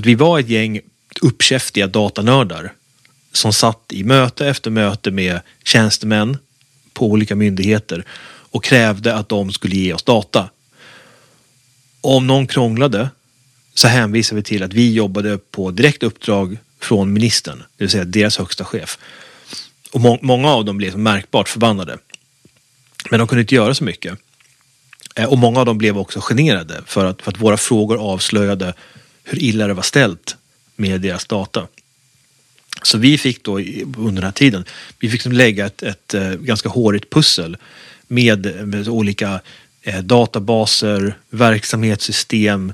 Att vi var ett gäng uppkäftiga datanördar som satt i möte efter möte med tjänstemän på olika myndigheter och krävde att de skulle ge oss data. Och om någon krånglade så hänvisade vi till att vi jobbade på direkt uppdrag från ministern, det vill säga deras högsta chef. Och många av dem blev märkbart förbannade. Men de kunde inte göra så mycket. Och många av dem blev också generade för att våra frågor avslöjade hur illa det var ställt med deras data. Så vi fick då under den här tiden, vi fick lägga ett ganska hårigt pussel med olika databaser, verksamhetssystem,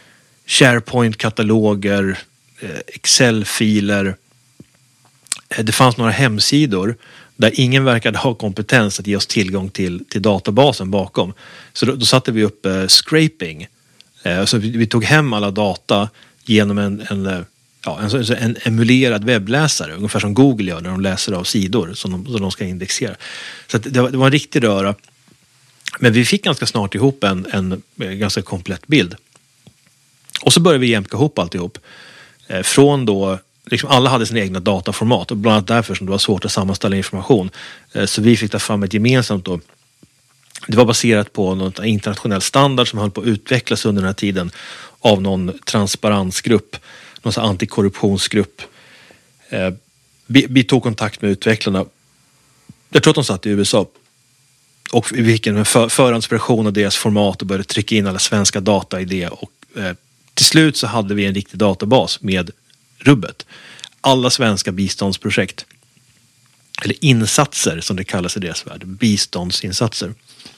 SharePoint-kataloger, Excel-filer. Det fanns några hemsidor där ingen verkade ha kompetens att ge oss tillgång till databasen bakom. Så då satte vi upp scraping. Så vi tog hem alla data genom en emulerad webbläsare, ungefär som Google gör när de läser av sidor som de ska indexera. Så att det var en riktig röra. Men vi fick ganska snart ihop en ganska komplett bild. Och så började vi jämka ihop alltihop. Från då, liksom alla hade sina egna dataformat och bland annat därför som det var svårt att sammanställa information. Så vi fick ta fram ett gemensamt då. Det var baserat på någon internationell standard som höll på att utvecklas under den här tiden av någon transparensgrupp, någon sån antikorruptionsgrupp. Vi tog kontakt med utvecklarna. Jag tror att de satt i USA. Och vi fick en förhandsversion av deras format och började trycka in alla svenska data i det. Och till slut så hade vi en riktig databas med rubbet. Alla svenska biståndsprojekt. Eller insatser som det kallas i deras värld. Biståndsinsatser.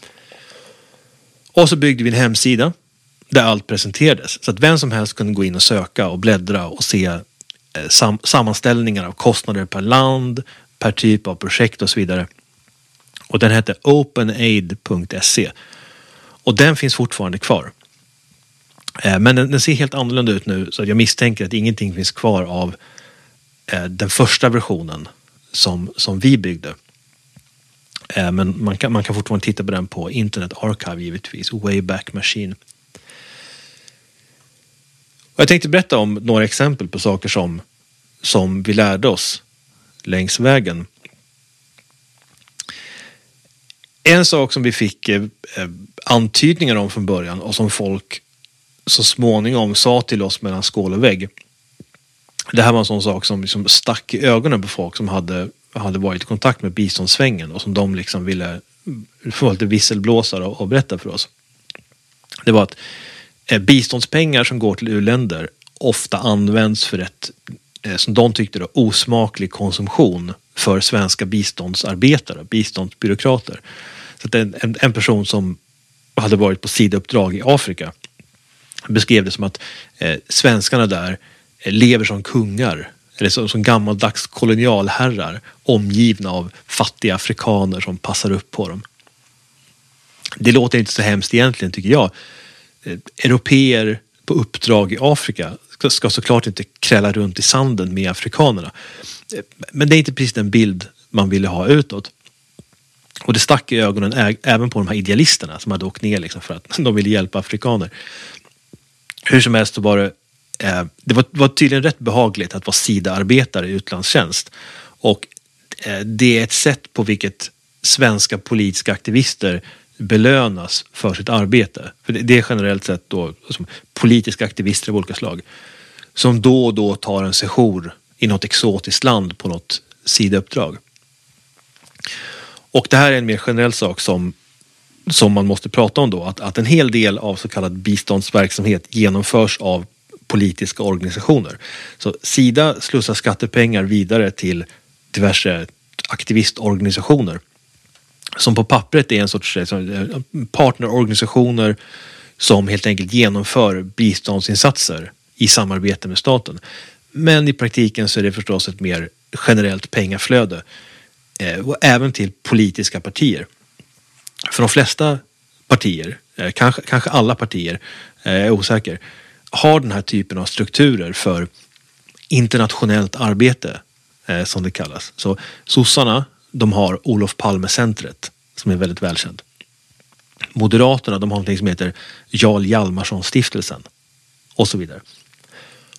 Och så byggde vi en hemsida där allt presenterades. Så att vem som helst kunde gå in och söka och bläddra och se sammanställningar av kostnader per land, per typ av projekt och så vidare. Och den hette openaid.se. Och den finns fortfarande kvar. Men den ser helt annorlunda ut nu, så jag misstänker att ingenting finns kvar av den första versionen som vi byggde. Men man kan fortfarande titta på den på Internet Archive givetvis, Wayback Machine. Och jag tänkte berätta om några exempel på saker som vi lärde oss längs vägen. En sak som vi fick antydningar om från början och som folk så småningom sa till oss mellan skål och vägg. Det här var en sån sak som liksom stack i ögonen på folk som hade varit i kontakt med biståndssvängen och som de liksom ville få lite visselblåsare och berätta för oss. Det var att biståndspengar som går till u-länder ofta används för ett, som de tyckte då, osmaklig konsumtion för svenska biståndsarbetare, biståndsbyråkrater. Så att en person som hade varit på sidouppdrag i Afrika beskrev det som att svenskarna där lever som kungar eller som gammaldags kolonialherrar omgivna av fattiga afrikaner som passar upp på dem. Det låter inte så hemskt egentligen, tycker jag. Europeer på uppdrag i Afrika ska såklart inte kräla runt i sanden med afrikanerna. Men det är inte precis den bild man ville ha utåt. Och det stack i ögonen även på de här idealisterna som hade åkt ner liksom för att de ville hjälpa afrikaner. Hur som helst så var det var tydligen rätt behagligt att vara SIDA-arbetare i utlandstjänst. Och det är ett sätt på vilket svenska politiska aktivister belönas för sitt arbete. För det är generellt sett då som politiska aktivister av olika slag som då och då tar en sejour i något exotiskt land på något SIDA-uppdrag. Och det här är en mer generell sak som man måste prata om då, att en hel del av så kallad biståndsverksamhet genomförs av politiska organisationer. Så SIDA slussar skattepengar vidare till diverse aktivistorganisationer som på pappret är en sorts partnerorganisationer som helt enkelt genomför biståndsinsatser i samarbete med staten. Men i praktiken så är det förstås ett mer generellt pengaflöde och även till politiska partier. För de flesta partier, kanske alla partier, är osäker, har den här typen av strukturer för internationellt arbete som det kallas. Så sossarna, de har Olof Palme-centret som är väldigt välkänt. Moderaterna, de har något som heter Jarl Hjalmarsson-stiftelsen och så vidare.